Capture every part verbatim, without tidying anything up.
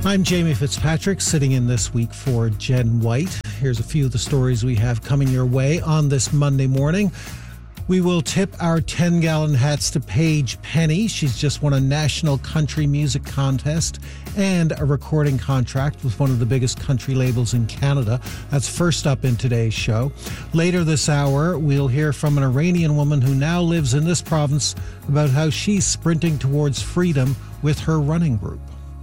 I'm Jamie Fitzpatrick, sitting in this week for Jen White. Here's a few of the stories we have coming your way on this Monday morning. We will tip our ten-gallon hats to Paige Penny. She's just won a national country music contest and a recording contract with one of the biggest country labels in Canada. That's first up in today's show. Later this hour, we'll hear from an Iranian woman who now lives in this province about how she's sprinting towards freedom with her running group.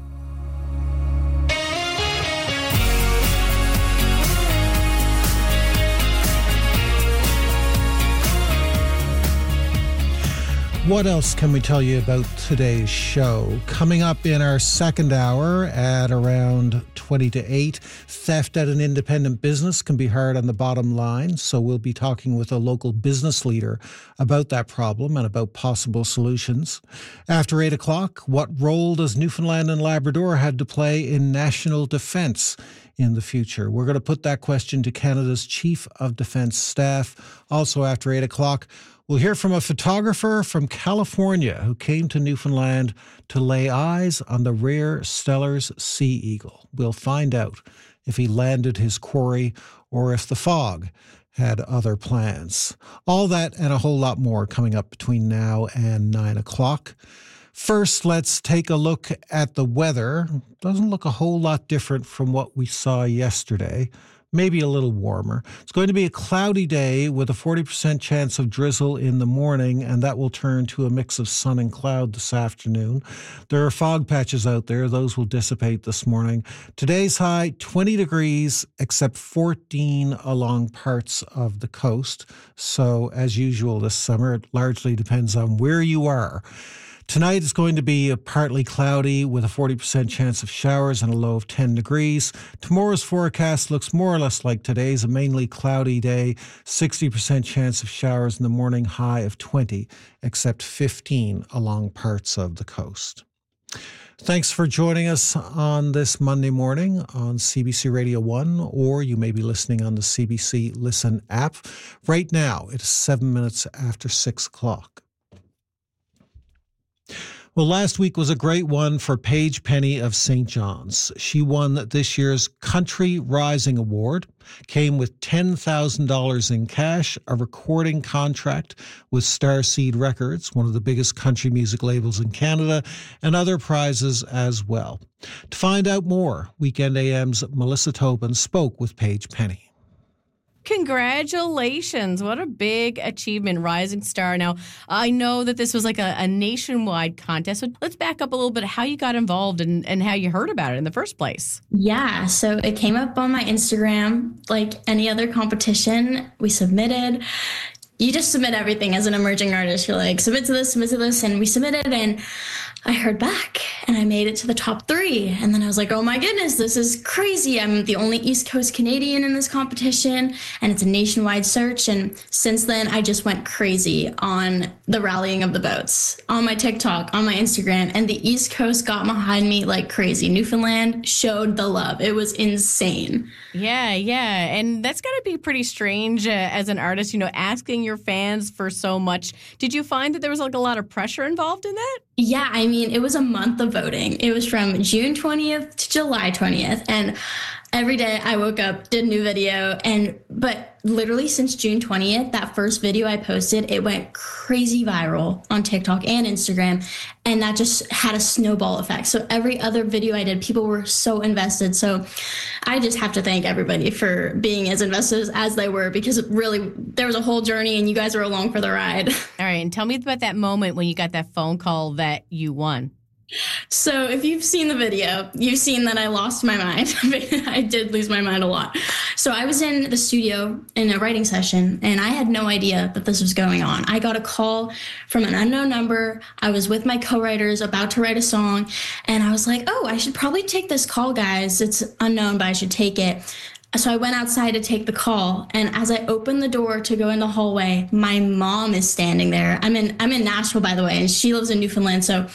What else can we tell you about today's show? Coming up in our second hour at around twenty to eight, theft at an independent business can be hard on the bottom line. So we'll be talking with a local business leader about that problem and about possible solutions. After eight o'clock, what role does Newfoundland and Labrador have to play in national defence in the future? We're going to put that question to Canada's Chief of Defence Staff. Also after eight o'clock, we'll hear from a photographer from California who came to Newfoundland to lay eyes on the rare Steller's sea eagle. We'll find out if he landed his quarry or if the fog had other plans. All that and a whole lot more coming up between now and nine o'clock. First, let's take a look at the weather. Doesn't look a whole lot different from what we saw yesterday. Maybe a little warmer. It's going to be a cloudy day with a forty percent chance of drizzle in the morning, and that will turn to a mix of sun and cloud this afternoon. There are fog patches out there. Those will dissipate this morning. Today's high, twenty degrees, except fourteen along parts of the coast. So, as usual this summer, it largely depends on where you are. Tonight is going to be partly cloudy with a forty percent chance of showers and a low of ten degrees. Tomorrow's forecast looks more or less like today's, a mainly cloudy day, sixty percent chance of showers in the morning, high of twenty, except fifteen along parts of the coast. Thanks for joining us on this Monday morning on C B C Radio one, or you may be listening on the C B C Listen app. Right now, it is seven minutes after six o'clock. Well, last week was a great one for Paige Penny of Saint John's. She won this year's Country Rising Award, came with ten thousand dollars in cash, a recording contract with Starseed Records, one of the biggest country music labels in Canada, and other prizes as well. To find out more, Weekend A M's Melissa Tobin spoke with Paige Penny. Congratulations. What a big achievement, Rising Star. Now, I know that this was like a, a nationwide contest. So let's back up a little bit how you got involved and, and how you heard about it in the first place. Yeah, so it came up on my Instagram like any other competition. We submitted. You just submit everything as an emerging artist. You're like, submit to this, submit to this. And we submitted and I heard back and I made it to the top three. And then I was like, oh my goodness, this is crazy. I'm the only East Coast Canadian in this competition and it's a nationwide search. And since then, I just went crazy on the rallying of the boats on my TikTok, on my Instagram, and the East Coast got behind me like crazy. Newfoundland showed the love. It was insane. Yeah, yeah. And that's got to be pretty strange uh, as an artist, you know, asking your fans for so much. Did you find that there was like a lot of pressure involved in that? Yeah, I mean, it was a month of voting. It was from June twentieth to July twentieth. And every day I woke up, did a new video. And but literally since June twentieth, that first video I posted, it went crazy viral on TikTok and Instagram. And that just had a snowball effect. So every other video I did, people were so invested. So I just have to thank everybody for being as invested as they were, because really there was a whole journey and you guys were along for the ride. All right. And tell me about that moment when you got that phone call that you won. So if you've seen the video, you've seen that I lost my mind. I did lose my mind a lot. So I was in the studio in a writing session and I had no idea that this was going on. I got a call from an unknown number. I was with my co-writers about to write a song and I was like, oh, I should probably take this call, guys. It's unknown, but I should take it. So I went outside to take the call, and as I opened the door to go in the hallway, my mom is standing there. I'm in I'm in Nashville, by the way, and she lives in Newfoundland. So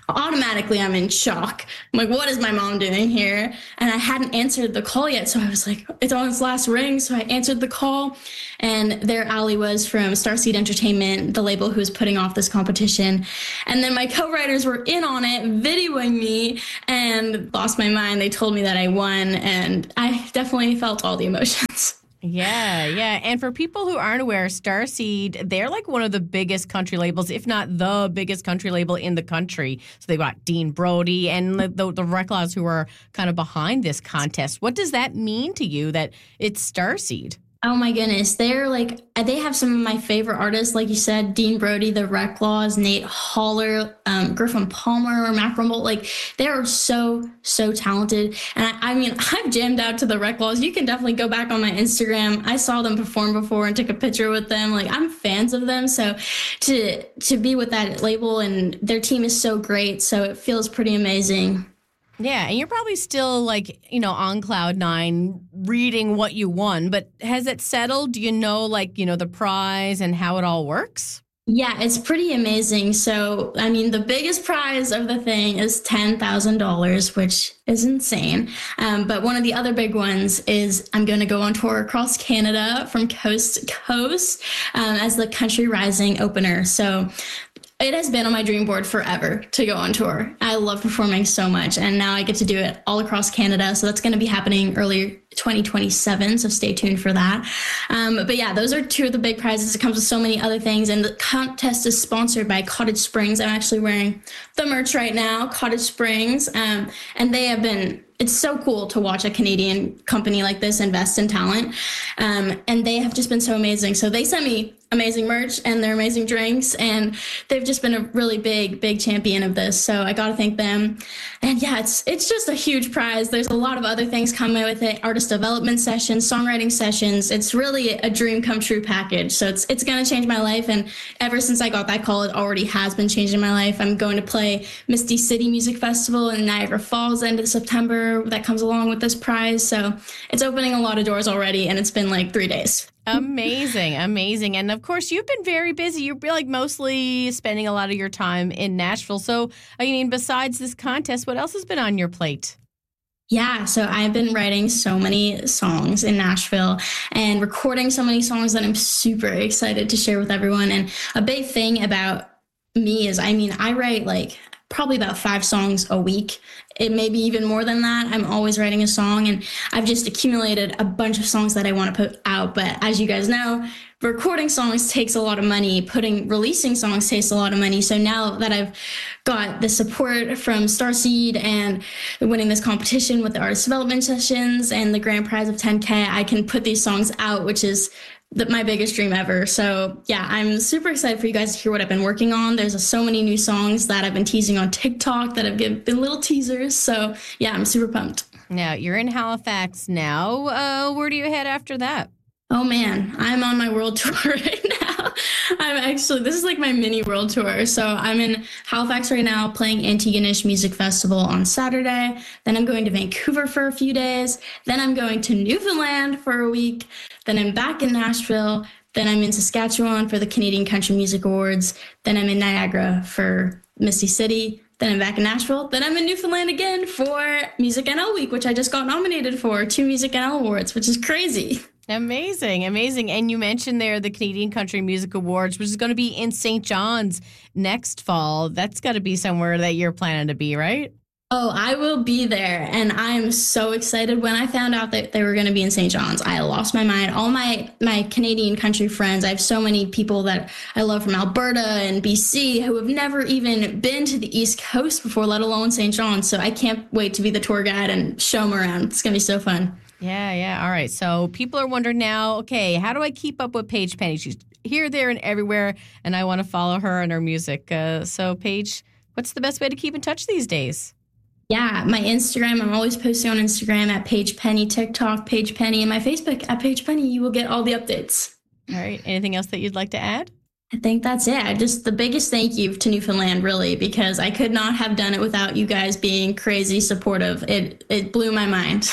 automatically I'm in shock. I'm like, what is my mom doing here? And I hadn't answered the call yet. So I was like, it's on its last ring. So I answered the call, and there Ali was from Starseed Entertainment, the label who was putting off this competition. And then my co-writers were in on it, videoing me, and lost my mind. They told me that I won, and I definitely felt all the emotions. Yeah, yeah. And for people who aren't aware, Starseed, they're like one of the biggest country labels, if not the biggest country label in the country. So they've got Dean Brody and the, the, the Reclaws who are kind of behind this contest. What does that mean to you that it's Starseed? Oh my goodness. They're like, they have some of my favorite artists, like you said, Dean Brody, the Reclaws, Nate Holler, um, Griffin Palmer, Mac Rumble. Like, they are so, so talented. And I, I mean, I've jammed out to the Reclaws. You can definitely go back on my Instagram. I saw them perform before and took a picture with them. Like, I'm fans of them. So to, to be with that label, and their team is so great. So it feels pretty amazing. Yeah, and you're probably still like, you know, on cloud nine reading what you won, but has it settled? Do you know, like, you know, the prize and how it all works? Yeah, it's pretty amazing. So, I mean, the biggest prize of the thing is ten thousand dollars, which is insane. Um, but one of the other big ones is I'm going to go on tour across Canada from coast to coast um, as the Country Rising opener. So it has been on my dream board forever to go on tour. I love performing so much, and now I get to do it all across Canada. So that's going to be happening early twenty twenty-seven, so stay tuned for that. Um, but yeah, those are two of the big prizes. It comes with so many other things, and the contest is sponsored by Cottage Springs. I'm actually wearing the merch right now, Cottage Springs, um, and they have been... It's so cool to watch a Canadian company like this invest in talent. Um, and they have just been so amazing. So they sent me amazing merch and their amazing drinks, and they've just been a really big, big champion of this. So I got to thank them. And yeah, it's it's just a huge prize. There's a lot of other things coming with it, artist development sessions, songwriting sessions. It's really a dream come true package. So it's it's going to change my life. And ever since I got that call, it already has been changing my life. I'm going to play Misty City Music Festival in Niagara Falls end of September. That comes along with this prize. So it's opening a lot of doors already, and it's been like three days. Amazing, amazing. And of course, you've been very busy. You're like mostly spending a lot of your time in Nashville. So, I mean, besides this contest, what else has been on your plate? Yeah, so I've been writing so many songs in Nashville and recording so many songs that I'm super excited to share with everyone. And a big thing about me is, I mean, I write like probably about five songs a week. It may be even more than that. I'm always writing a song, and I've just accumulated a bunch of songs that I want to put out. But as you guys know, recording songs takes a lot of money. Putting, releasing songs takes a lot of money. So now that I've got the support from Starseed and winning this competition with the artist development sessions and the grand prize of ten K, I can put these songs out, which is the, my biggest dream ever. So yeah, I'm super excited for you guys to hear what I've been working on. There's a, so many new songs that I've been teasing on TikTok that have given, been little teasers. So yeah, I'm super pumped. Now, you're in Halifax now. Uh, where do you head after that? Oh man, I'm on my world tour right now. I'm actually, this is like my mini world tour. So I'm in Halifax right now playing Antigonish Music Festival on Saturday. Then I'm going to Vancouver for a few days. Then I'm going to Newfoundland for a week. Then I'm back in Nashville. Then I'm in Saskatchewan for the Canadian Country Music Awards. Then I'm in Niagara for Misty City. Then I'm back in Nashville. Then I'm in Newfoundland again for Music N L Week, which I just got nominated for two Music N L Awards, which is crazy. Amazing, amazing. And you mentioned there the Canadian Country Music Awards, which is going to be in Saint John's next fall. That's got to be somewhere that you're planning to be, right? Oh, I will be there. And I'm so excited. When I found out that they were going to be in Saint John's, I lost my mind. All my, my Canadian country friends, I have so many people that I love from Alberta and B C who have never even been to the East Coast before, let alone Saint John's. So I can't wait to be the tour guide and show them around. It's going to be so fun. Yeah, yeah. All right. So people are wondering now, okay, how do I keep up with Paige Penny? She's here, there, and everywhere, and I want to follow her and her music. Uh, so, Paige, what's the best way to keep in touch these days? Yeah, my Instagram, I'm always posting on Instagram at Paige Penny, TikTok, Paige Penny, and my Facebook at Paige Penny. You will get all the updates. All right. Anything else that you'd like to add? I think that's it. Just the biggest thank you to Newfoundland, really, because I could not have done it without you guys being crazy supportive. It it blew my mind.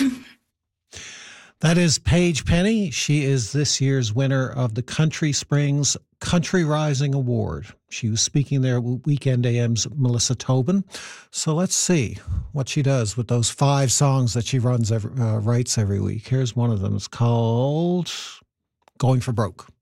That is Paige Penny. She is this year's winner of the Country Springs Country Rising Award. She was speaking there at Weekend A M's Melissa Tobin. So let's see what she does with those five songs that she runs every, uh, writes every week. Here's one of them. It's called Going for Broke.